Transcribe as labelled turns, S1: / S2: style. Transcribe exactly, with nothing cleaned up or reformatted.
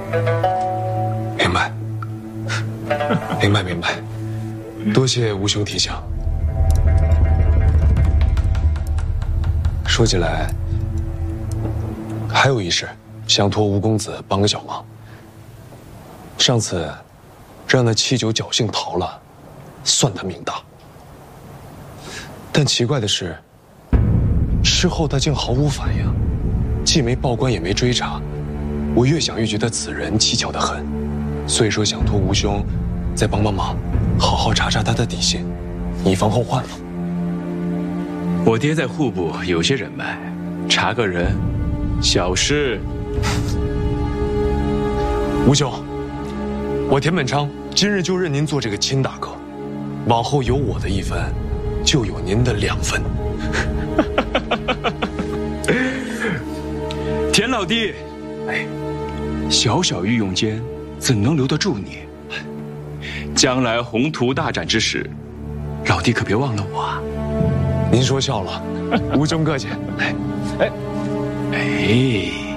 S1: 明白，明白明白，多谢吴兄提醒。说起来，还有一事，想托吴公子帮个小忙。上次让那七九侥幸逃了，算他命大。但奇怪的是，事后他竟毫无反应，既没报官也没追查。我越想越觉得此人蹊跷得很，所以说想托吴兄再帮帮忙，好好查查他的底细，以防后患了。
S2: 我爹在户部有些人脉，查个人，小事。
S1: 吴兄，我田本昌今日就认您做这个亲大哥，往后有我的一分，就有您的两分。
S2: 田老弟，哎，小小御用监怎能留得住你？将来宏图大展之时，老弟可别忘了我啊！
S1: 您说笑了，吴兄客气。哎，
S2: 哎。